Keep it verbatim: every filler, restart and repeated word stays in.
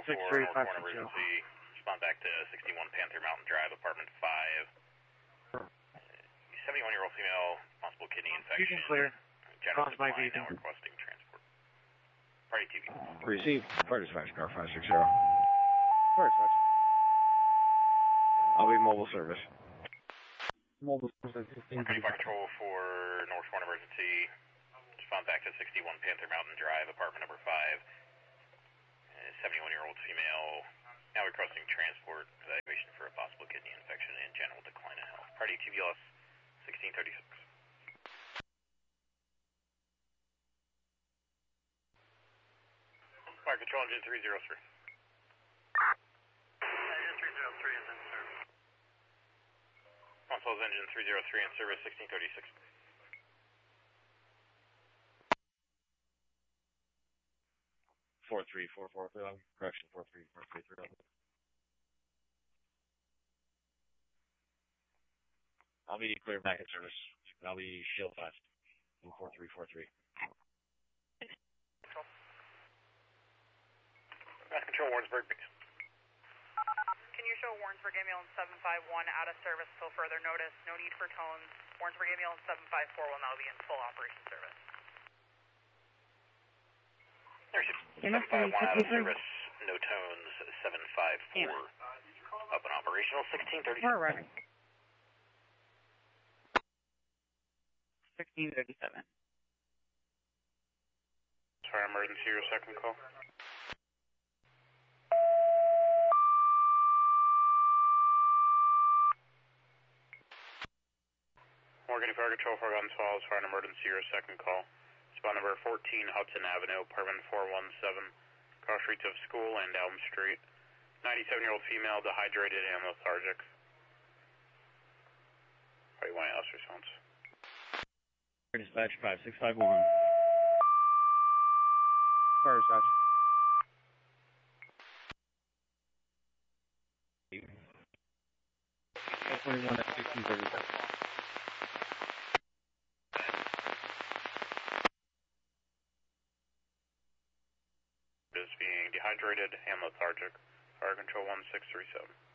six for three North five Warren six zero. Emergency. Respond back to sixty-one Panther Mountain Drive, apartment five. seventy-one-year-old female, possible kidney infection. You can clear. General Cross my decline, vehicle. now requesting transport. Party T V. Receive. Fire dispatch car five six zero. Fire dispatch. I'll be mobile service. Mobile service. Working fire control for North Warren Emergency. Respond back to sixty-one Panther Mountain Drive, apartment number five. seventy-one-year-old female, now requesting transport, evaluation for a possible kidney infection and general decline in health. Party T V L S sixteen thirty-six. Fire control engine three zero three. Engine three zero three is in service. Console's engine three zero three in service sixteen thirty-six. Four three four four three. Correction four three four three three. I'll be clear back in service. I'll be shield fast in four three four three. Mass control Warrensburg base. Can you show Warrensburg ambulance seven five one out of service till further notice? No need for tones. Warrensburg ambulance seven five four will now be in full operation service. There's seven five one out of service, no tones, seven five four. Up and operational, sixteen thirty-seven. We're running. sixteen thirty-seven. Sorry, emergency, your second call. Morgan Fire Control for Gun Swallows, fire an emergency, your second call. Spot number fourteen Hudson Avenue, apartment four one seven, cross streets of School and Elm Street. ninety-seven-year-old female, dehydrated and lethargic. Right, Y S response. Dispatch five six five one. Fire dispatch. twenty-one at sixteen thirty-seven. Is being dehydrated and lethargic. Fire control one six three seven.